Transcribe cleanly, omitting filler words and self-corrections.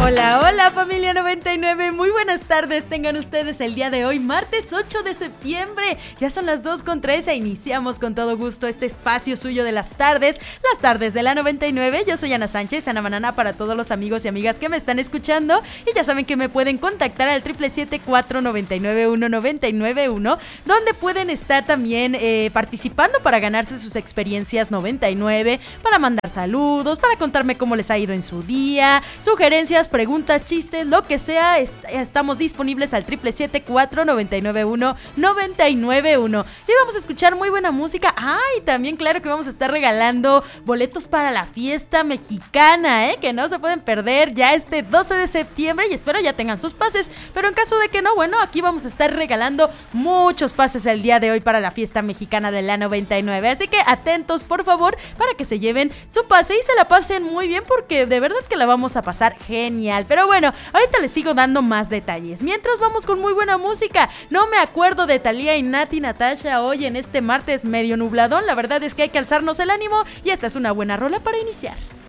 Hola, hola familia 99, muy buenas tardes tengan ustedes el día de hoy, martes 8 de septiembre, ya son las 2:13 e iniciamos con todo gusto este espacio suyo de las tardes de la 99, yo soy Ana Sánchez, Ana Banana para todos los amigos y amigas que me están escuchando y ya saben que me pueden contactar al 777-499-1991, donde pueden estar también participando para ganarse sus experiencias 99, para mandar saludos, para contarme cómo les ha ido en su día, sugerencias, preguntas, chistes, lo que sea, estamos disponibles al 777-499-1991. Y vamos a escuchar muy buena música. Y también claro que vamos a estar regalando boletos para la fiesta mexicana, que no se pueden perder ya este 12 de septiembre y espero ya tengan sus pases, pero en caso de que no, bueno, aquí vamos a estar regalando muchos pases el día de hoy para la fiesta mexicana de la 99, así que atentos por favor para que se lleven su pase y se la pasen muy bien porque de verdad que la vamos a pasar genial. Pero bueno, ahorita les sigo dando más detalles. Mientras vamos con muy buena música. No me acuerdo de Thalía y Nati Natasha hoy en este martes medio nubladón. La verdad es que hay que alzarnos el ánimo y esta es una buena rola para iniciar.